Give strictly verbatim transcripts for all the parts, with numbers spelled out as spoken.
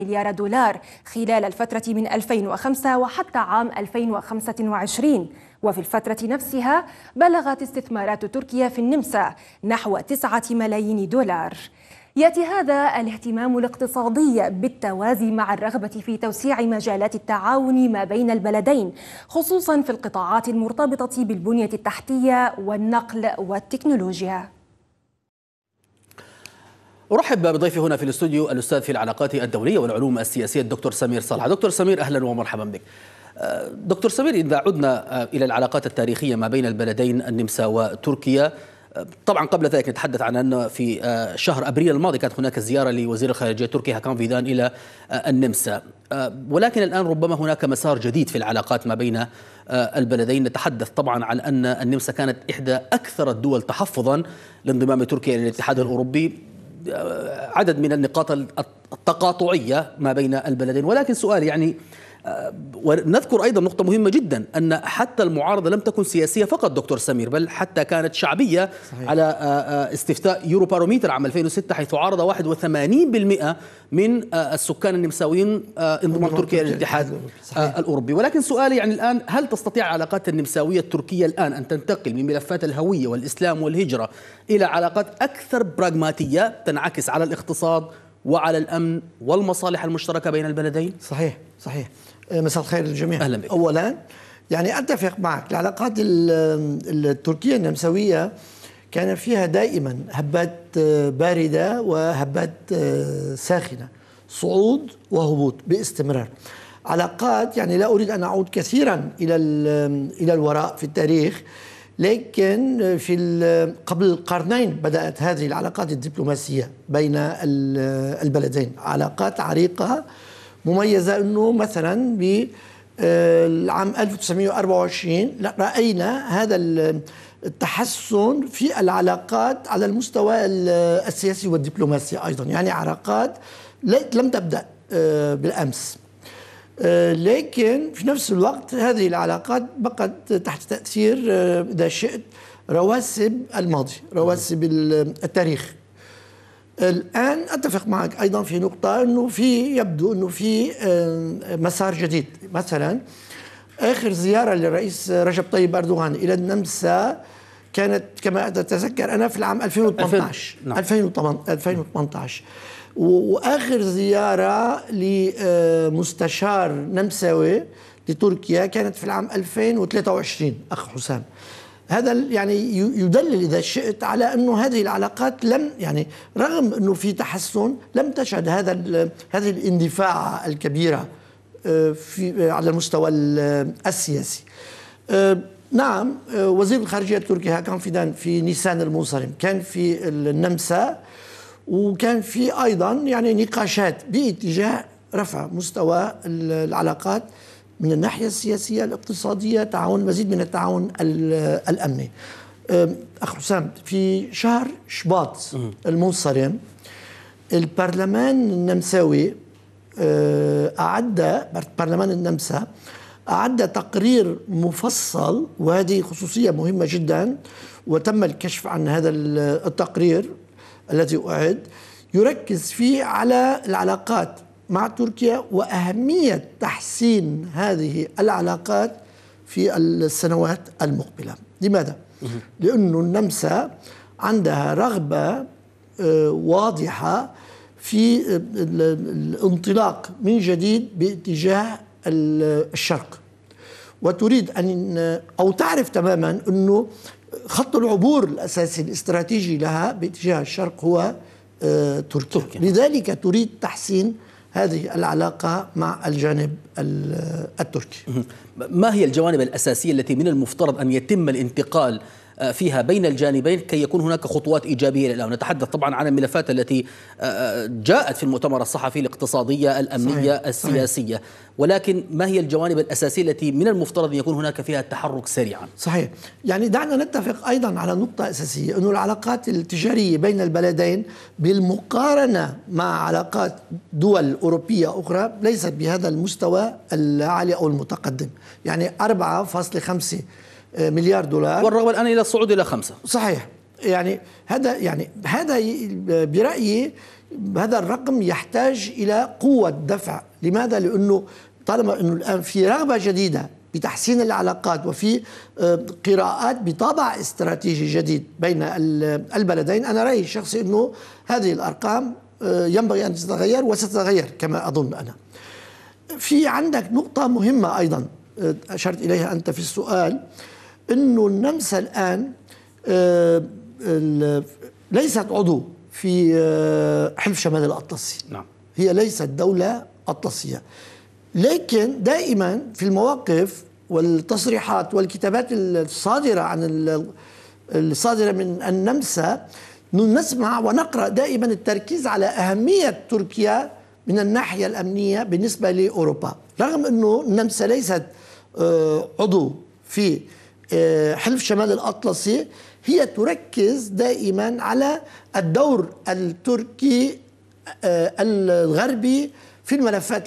مليار دولار خلال الفترة من ألفين وخمسة وحتى عام ألفين وخمسة وعشرين. وفي الفترة نفسها بلغت استثمارات تركيا في النمسا نحو تسعة ملايين دولار. يأتي هذا الاهتمام الاقتصادي بالتوازي مع الرغبة في توسيع مجالات التعاون ما بين البلدين، خصوصا في القطاعات المرتبطة بالبنية التحتية والنقل والتكنولوجيا. أرحب بضيفي هنا في الاستوديو الأستاذ في العلاقات الدولية والعلوم السياسية الدكتور سمير صالح. دكتور سمير، أهلا ومرحبا بك. دكتور سمير، إذا عدنا إلى العلاقات التاريخية ما بين البلدين النمسا وتركيا، طبعا قبل ذلك نتحدث عن أن في شهر أبريل الماضي كانت هناك زيارة لوزير الخارجية التركي هاكان فيدان إلى النمسا، ولكن الآن ربما هناك مسار جديد في العلاقات ما بين البلدين. نتحدث طبعا عن أن النمسا كانت إحدى أكثر الدول تحفظا لانضمام تركيا إلى الاتحاد الأوروبي، عدد من النقاط التقاطعية ما بين البلدين. ولكن سؤال يعني، ونذكر أيضا نقطة مهمة جدا، أن حتى المعارضة لم تكن سياسية فقط دكتور سمير، بل حتى كانت شعبية. صحيح. على استفتاء يوروباروميتر عام ألفين وستة، حيث عارض واحد وثمانين بالمئة من السكان النمساويين انضمام تركيا إلى الاتحاد الأوروبي. ولكن سؤالي يعني الآن، هل تستطيع العلاقات النمساوية التركية الآن أن تنتقل من ملفات الهوية والإسلام والهجرة إلى علاقات أكثر براغماتية تنعكس على الاقتصاد وعلى الأمن والمصالح المشتركة بين البلدين؟ صحيح صحيح. مساء الخير للجميع. أهلا بك. أولا يعني أتفق معك، العلاقات التركية النمساوية كان فيها دائما هبات باردة وهبات ساخنة، صعود وهبوط باستمرار. علاقات يعني لا أريد أن أعود كثيرا إلى إلى الوراء في التاريخ، لكن في قبل قرنين بدأت هذه العلاقات الدبلوماسية بين البلدين، علاقات عريقة مميزة. أنه مثلا بالعام ألف وتسعمئة وأربعة وعشرين رأينا هذا التحسن في العلاقات على المستوى السياسي والدبلوماسي أيضا، يعني علاقات لم تبدأ بالأمس، لكن في نفس الوقت هذه العلاقات بقت تحت تأثير إذا شئت رواسب الماضي، رواسب التاريخ. الآن أتفق معك أيضا في نقطة، أنه في يبدو أنه في مسار جديد. مثلا آخر زيارة للرئيس رجب طيب أردوغان إلى النمسا كانت كما أتذكر أنا في العام ألفين وثمانية عشر. نعم. ألفين وثمانية عشر. وآخر زيارة لمستشار نمساوي لتركيا كانت في العام ألفين وثلاثة وعشرين أخ حسام. هذا يعني يدلل إذا شئت على أنه هذه العلاقات لم يعني رغم أنه في تحسن لم تشهد هذا هذه الاندفاع الكبيرة في على المستوى السياسي. نعم، وزير الخارجية التركي هاكان فيدان في نيسان المنصرم كان في النمسا، وكان في أيضا يعني نقاشات باتجاه رفع مستوى العلاقات من الناحية السياسية الاقتصادية، تعاون مزيد من التعاون الأمني. أخ حسام، في شهر شباط المنصرم البرلمان النمساوي أعد برلمان النمسا أعد تقرير مفصل، وهذه خصوصية مهمة جدا وتم الكشف عن هذا التقرير الذي أعد، يركز فيه على العلاقات مع تركيا وأهمية تحسين هذه العلاقات في السنوات المقبلة. لماذا؟ لأن النمسا عندها رغبة واضحة في الانطلاق من جديد باتجاه الشرق، وتريد أن أو تعرف تماما أنه خط العبور الأساسي الاستراتيجي لها باتجاه الشرق هو تركيا. تركيا. لذلك تريد تحسين هذه العلاقة مع الجانب التركي. ما هي الجوانب الأساسية التي من المفترض أن يتم الانتقال فيها بين الجانبين كي يكون هناك خطوات إيجابية الآن؟ نتحدث طبعا عن الملفات التي جاءت في المؤتمر الصحفي، الاقتصادية، الأمنية، صحيح. السياسية. صحيح. ولكن ما هي الجوانب الأساسية التي من المفترض أن يكون هناك فيها التحرك سريعا؟ صحيح. يعني دعنا نتفق أيضا على نقطة أساسية، أن العلاقات التجارية بين البلدين بالمقارنة مع علاقات دول أوروبية أخرى ليست بهذا المستوى العالي أو المتقدم، يعني أربعة فاصلة خمسة مليار دولار، والرغبة الآن إلى الصعود إلى خمسة. صحيح. يعني هذا يعني هذا برأيي هذا الرقم يحتاج إلى قوة دفع. لماذا؟ لأنه طالما أنه الآن في رغبة جديدة بتحسين العلاقات وفي قراءات بطابع استراتيجي جديد بين البلدين، أنا رأيي الشخصي أنه هذه الأرقام ينبغي أن تتغير وستتغير كما أظن أنا. في عندك نقطة مهمة أيضا أشرت إليها أنت في السؤال، أنه النمسا الآن ليست عضو في حلف شمال الأطلسي. نعم. هي ليست دولة أطلسية، لكن دائما في المواقف والتصريحات والكتابات الصادرة عن الصادرة من النمسا نسمع ونقرأ دائما التركيز على أهمية تركيا من الناحية الأمنية بالنسبة لأوروبا، رغم أنه النمسا ليست عضو في حلف شمال الأطلسي. هي تركز دائما على الدور التركي الغربي في الملفات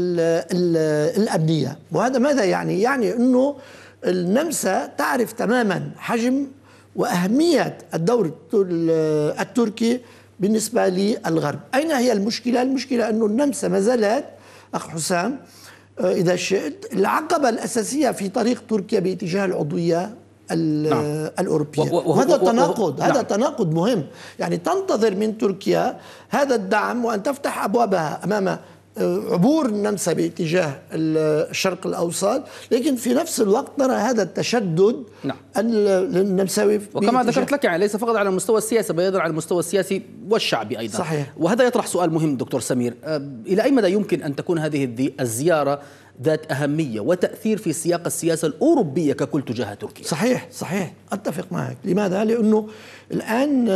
الأمنية. وهذا ماذا يعني؟ يعني أنه النمسا تعرف تماما حجم وأهمية الدور التركي بالنسبة للغرب. أين هي المشكلة؟ المشكلة أنه النمسا ما زالت أخ حسام إذا شئت العقبة الأساسية في طريق تركيا باتجاه العضوية نعم. الأوروبية. وهذا تناقض، هذا نعم. تناقض مهم. يعني تنتظر من تركيا هذا الدعم وأن تفتح أبوابها أمام عبور النمسا باتجاه الشرق الأوسط، لكن في نفس الوقت نرى هذا التشدد نعم. النمساوي. وكما ذكرت لك يعني ليس فقط على المستوى السياسي بل أيضا على المستوى السياسي والشعبي أيضا. صحيح. وهذا يطرح سؤال مهم دكتور سمير، إلى أي مدى يمكن أن تكون هذه الزيارة ذات أهمية وتأثير في سياق السياسة الأوروبية ككل تجاه تركيا؟ صحيح صحيح أتفق معك. لماذا؟ لأنه الآن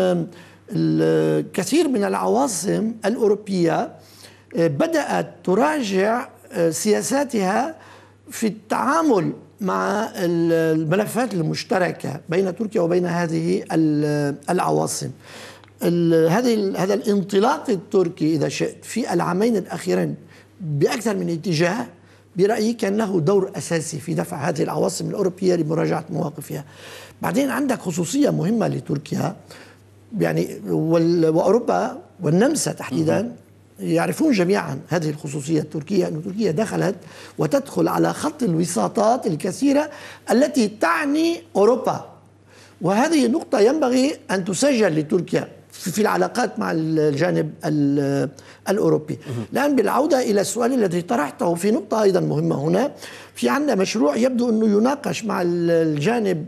الكثير من العواصم الأوروبية بدأت تراجع سياساتها في التعامل مع الملفات المشتركة بين تركيا وبين هذه العواصم. هذه هذا الانطلاق التركي إذا شئت في العامين الأخيرين بأكثر من اتجاه برأيي كان له دور أساسي في دفع هذه العواصم الأوروبية لمراجعة مواقفها. بعدين عندك خصوصية مهمة لتركيا يعني وأوروبا والنمسا تحديدا يعرفون جميعا هذه الخصوصية التركية، أن تركيا دخلت وتدخل على خط الوساطات الكثيرة التي تعني أوروبا، وهذه نقطة ينبغي أن تسجل لتركيا في العلاقات مع الجانب الأوروبي. الآن بالعودة إلى السؤال الذي طرحته في نقطة أيضا مهمة هنا، في عندنا مشروع يبدو أنه يناقش مع الجانب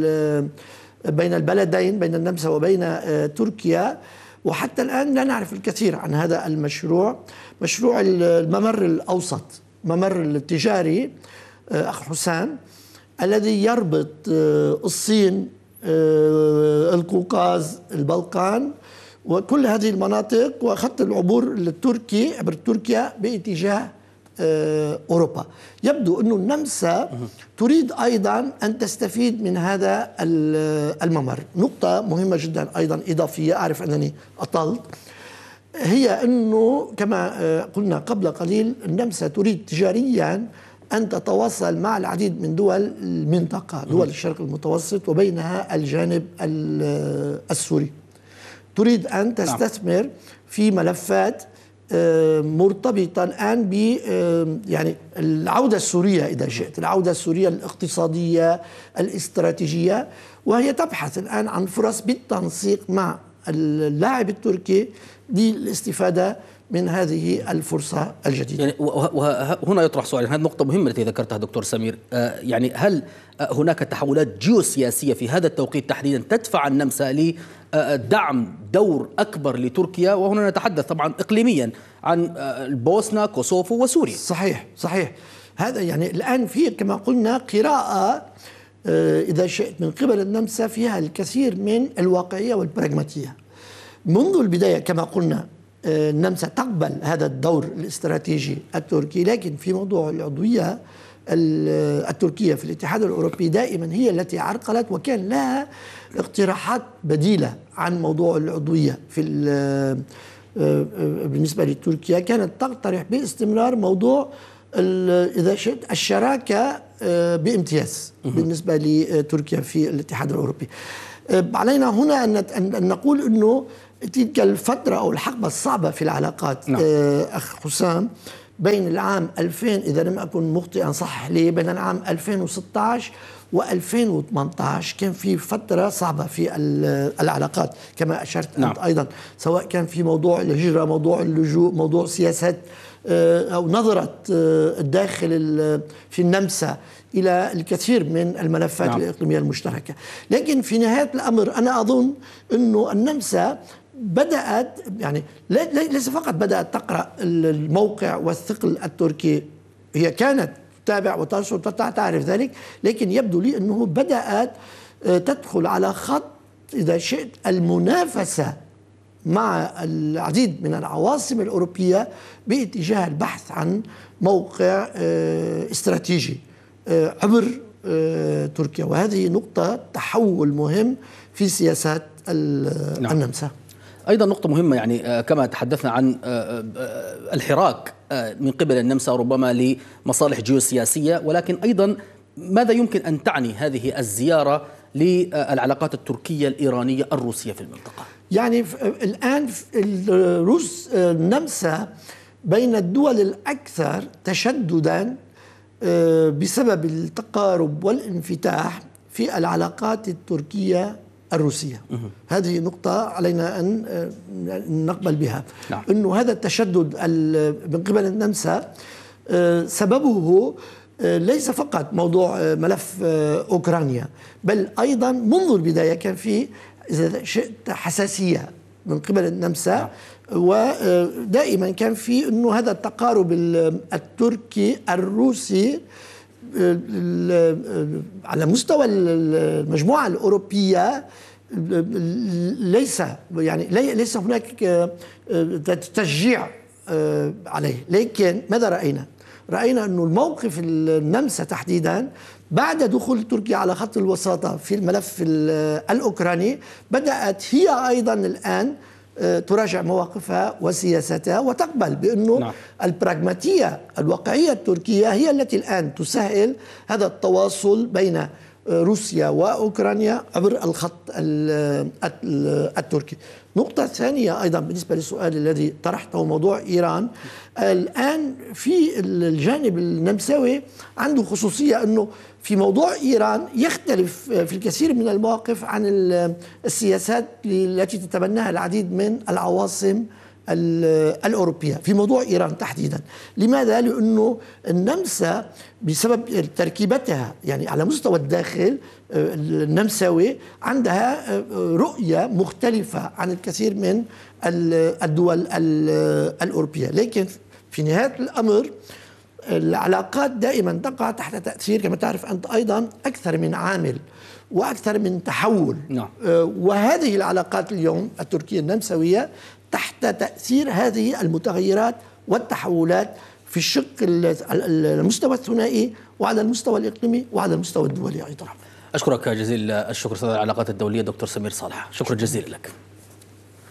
بين البلدين بين النمسا وبين تركيا، وحتى الآن لا نعرف الكثير عن هذا المشروع، مشروع الممر الأوسط، ممر التجاري أخ حسام الذي يربط الصين القوقاز البلقان وكل هذه المناطق وخط العبور التركي عبر تركيا باتجاه أوروبا. يبدو أن النمسا تريد أيضا أن تستفيد من هذا الممر. نقطة مهمة جدا أيضا إضافية، أعرف أنني أطلت، هي أنه كما قلنا قبل قليل النمسا تريد تجاريا أن تتواصل مع العديد من دول المنطقة، دول الشرق المتوسط وبينها الجانب السوري. تريد أن تستثمر في ملفات مرتبطة الآن ب يعني العودة السورية إذا شئت، العودة السورية الاقتصادية الاستراتيجية، وهي تبحث الآن عن فرص بالتنسيق مع اللاعب التركي للاستفادة من هذه الفرصة الجديدة. يعني وهنا يطرح سؤال، هذه نقطة مهمة التي ذكرتها دكتور سمير، يعني هل هناك تحولات جيوسياسية في هذا التوقيت تحديدا تدفع النمسا لدعم دور أكبر لتركيا؟ وهنا نتحدث طبعا إقليميا عن البوسنة كوسوفو وسوريا. صحيح صحيح. هذا يعني الآن في كما قلنا قراءة إذا شئت من قبل النمسا فيها الكثير من الواقعية والبراغماتية. منذ البداية كما قلنا النمسا تقبل هذا الدور الاستراتيجي التركي، لكن في موضوع العضوية التركية في الاتحاد الأوروبي دائما هي التي عرقلت، وكان لها اقتراحات بديلة عن موضوع العضوية. في بالنسبة لتركيا كانت تقترح باستمرار موضوع إذا شئت الشراكة بامتياز بالنسبة لتركيا في الاتحاد الأوروبي. علينا هنا أن نقول أنه تلك الفترة أو الحقبة الصعبة في العلاقات نعم. أخ حسام بين العام ألفين إذا لم أكن مخطئا صح لي، بين العام ألفين وستة عشر وألفين وثمانية عشر كان في فترة صعبة في العلاقات كما أشرت نعم. أنت أيضا، سواء كان في موضوع الهجرة، موضوع اللجوء، موضوع سياسات أو نظرة الداخل في النمسا إلى الكثير من الملفات نعم. الإقليمية المشتركة. لكن في نهاية الأمر أنا أظن أنه النمسا بدأت، يعني ليس فقط بدأت تقرأ الموقع والثقل التركي، هي كانت تتابع وتنشر تعرف ذلك، لكن يبدو لي أنه بدأت تدخل على خط إذا شئت المنافسة مع العديد من العواصم الأوروبية باتجاه البحث عن موقع استراتيجي عبر تركيا، وهذه نقطة تحول مهم في سياسات نعم. النمسا. أيضا نقطة مهمة، يعني كما تحدثنا عن الحراك من قبل النمسا ربما لمصالح جيوسياسية، ولكن أيضا ماذا يمكن أن تعني هذه الزيارة للعلاقات التركية الإيرانية الروسية في المنطقة؟ يعني الآن الروس النمسا بين الدول الأكثر تشددا بسبب التقارب والانفتاح في العلاقات التركية الروسية. هذه نقطة علينا أن نقبل بها. نعم. أنه هذا التشدد من قبل النمسا سببه ليس فقط موضوع ملف أوكرانيا، بل أيضا منذ البداية كان في إذا شئت حساسية من قبل النمسا. نعم. ودائما كان في أنه هذا التقارب التركي الروسي على مستوى المجموعة الأوروبية ليس يعني ليس هناك تشجيع عليه. لكن ماذا رأينا؟ رأينا أنه الموقف النمسا تحديدا بعد دخول تركيا على خط الوساطة في الملف الأوكراني بدأت هي أيضا الآن تراجع مواقفها وسياستها وتقبل بأنه نعم. البراغماتية الواقعية التركية هي التي الآن تسهل هذا التواصل بين روسيا وأوكرانيا عبر الخط التركي. نقطة ثانية أيضا بالنسبة للسؤال الذي طرحته موضوع إيران، الآن في الجانب النمساوي عنده خصوصية أنه في موضوع إيران يختلف في الكثير من المواقف عن السياسات التي تتبناها العديد من العواصم الأوروبية في موضوع إيران تحديدا. لماذا؟ لأنه النمسا بسبب تركيبتها يعني على مستوى الداخل النمساوي عندها رؤية مختلفة عن الكثير من الدول الأوروبية، لكن في نهاية الأمر العلاقات دائما تقع تحت تأثير كما تعرف أنت أيضا أكثر من عامل وأكثر من تحول. نعم. وهذه العلاقات اليوم التركية النمساوية تحت تأثير هذه المتغيرات والتحولات في الشق المستوى الثنائي وعلى المستوى الإقليمي وعلى المستوى الدولي أيضا. أشكرك جزيل الشكر أستاذ العلاقات الدولية دكتور سمير صالح، شكرا جزيلا لك.